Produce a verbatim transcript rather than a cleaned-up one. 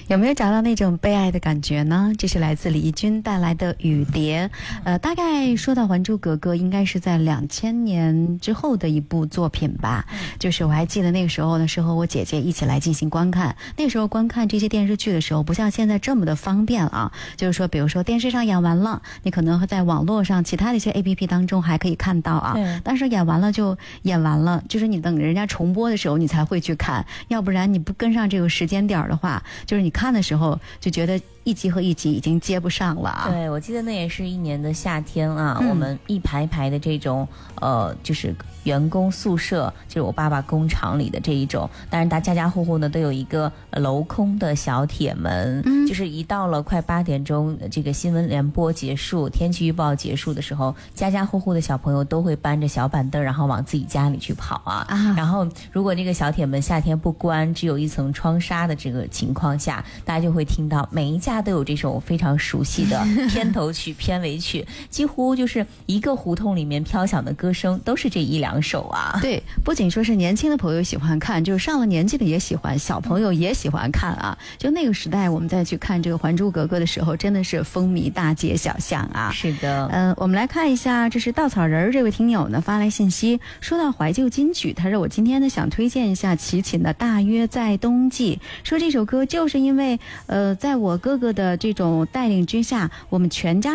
有没有找到那种被爱的感觉呢？这是来自李翊君带来的《雨蝶》。呃，大概说到《还珠格格》，应该是在两千年之后的一部作品吧。嗯、就是我还记得那个时候呢，是和我姐姐一起来进行观看。那个时候观看这些电视剧的时候，不像现在这么的方便啊。就是说，比如说电视上演完了，你可能在网络上其他的一些 A P P 当中还可以看到啊。但是演完了就演完了，就是你等人家重播的时候，你才会去看。要不然你不跟上这个时间点的话，就是你看的时候就觉得一集和一集已经接不上了啊。 对，我记得那也是一年的夏天啊，嗯、我们一排排的这种呃，就是员工宿舍，就是我爸爸工厂里的这一种，当然大家家户户呢都有一个镂空的小铁门，嗯、就是一到了快八点钟，这个新闻联播结束，天气预报结束的时候，家家户户的小朋友都会搬着小板凳，然后往自己家里去跑啊。啊然后如果这个小铁门夏天不关，只有一层窗纱的这个情况下，大家就会听到每一家都有这首非常熟悉的片头曲、片尾曲，几乎就是一个胡同里面飘响的歌声都是这一两首啊。 对，不仅说是年轻的朋友喜欢看，就是上了年纪的也喜欢，小朋友也喜欢看啊。就那个时代，我们再去看这个《还珠格格》的时候，真的是风靡大街小巷啊。 是的， 嗯、呃，我们来看一下，这是稻草人这位听友呢发来信息，说到怀旧金曲，他说我今天呢想推荐一下齐秦的《大约在冬季》，说这首歌就是因为呃，在我哥哥的这种带领之下，我们全家